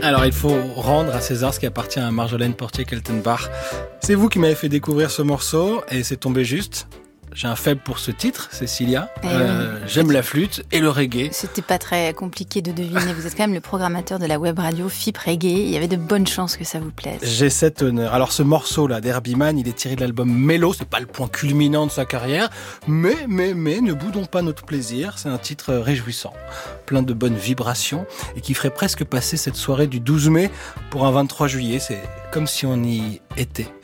Alors, il faut rendre à César ce qui appartient à Marjolaine Portier-Keltenbach. C'est vous qui m'avez fait découvrir ce morceau et c'est tombé juste. J'ai un faible pour ce titre, Cécilia. J'aime la flûte et le reggae. C'était pas très compliqué de deviner. Vous êtes quand même le programmateur de la web radio FIP Reggae. Il y avait de bonnes chances que ça vous plaise. J'ai cet honneur. Alors ce morceau-là d'Herbie Mann, il est tiré de l'album Mellow. C'est pas le point culminant de sa carrière. Mais, ne boudons pas notre plaisir. C'est un titre réjouissant. Plein de bonnes vibrations et qui ferait presque passer cette soirée du 12 mai pour un 23 juillet. C'est comme si on y était.